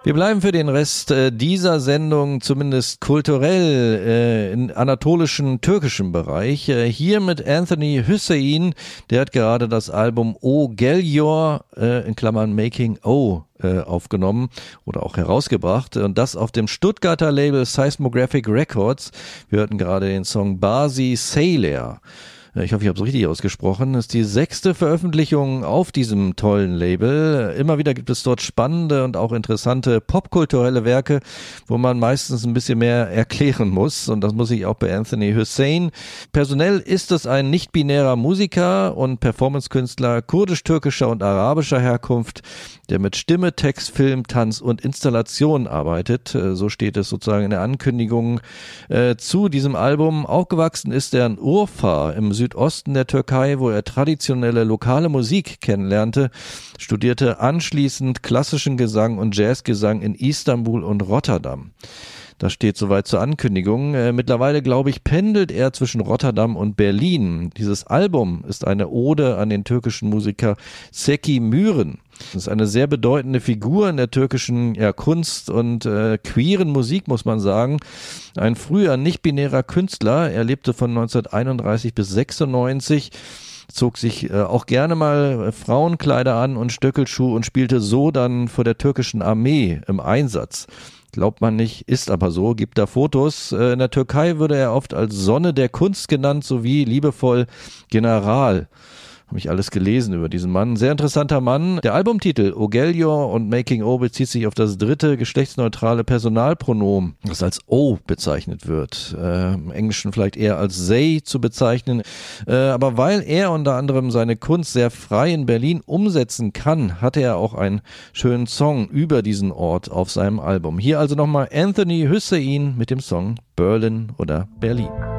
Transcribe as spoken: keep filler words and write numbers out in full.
Wir bleiben für den Rest äh, dieser Sendung zumindest kulturell äh, im anatolischen, türkischen Bereich. Äh, hier mit Anthony Hüseyin, der hat gerade das Album O Geliyor äh, in Klammern Making O äh, aufgenommen oder auch herausgebracht und das auf dem Stuttgarter Label Seismographic Records. Wir hörten gerade den Song Basi Sailor. Ich hoffe, ich habe es richtig ausgesprochen. Das ist die sechste Veröffentlichung auf diesem tollen Label. Immer wieder gibt es dort spannende und auch interessante popkulturelle Werke, wo man meistens ein bisschen mehr erklären muss. Und das muss ich auch bei Anthony Hüseyin. Personell ist es ein nicht-binärer Musiker und Performancekünstler kurdisch-türkischer und arabischer Herkunft, der mit Stimme, Text, Film, Tanz und Installation arbeitet. So steht es sozusagen in der Ankündigung äh, zu diesem Album. Aufgewachsen ist er in Urfa im Südosten der Türkei, wo er traditionelle lokale Musik kennenlernte, studierte anschließend klassischen Gesang und Jazzgesang in Istanbul und Rotterdam. Das steht soweit zur Ankündigung. Äh, mittlerweile, glaube ich, pendelt er zwischen Rotterdam und Berlin. Dieses Album ist eine Ode an den türkischen Musiker Zeki Müren. Das ist eine sehr bedeutende Figur in der türkischen ja, Kunst und äh, queeren Musik, muss man sagen. Ein früher nicht-binärer Künstler. Er lebte von neunzehnhunderteinunddreißig bis sechsundneunzig, zog sich äh, auch gerne mal Frauenkleider an und Stöckelschuh und spielte so dann vor der türkischen Armee im Einsatz. Glaubt man nicht, ist aber so, gibt da Fotos. In der Türkei würde er oft als Sonne der Kunst genannt, sowie liebevoll General. Habe ich alles gelesen über diesen Mann. Sehr interessanter Mann. Der Albumtitel O Geliyor und Making O bezieht sich auf das dritte geschlechtsneutrale Personalpronomen, das als O bezeichnet wird. Äh, im Englischen vielleicht eher als they zu bezeichnen. Äh, aber weil er unter anderem seine Kunst sehr frei in Berlin umsetzen kann, hatte er auch einen schönen Song über diesen Ort auf seinem Album. Hier also nochmal Anthony Hüseyin mit dem Song Berlin oder Berlin.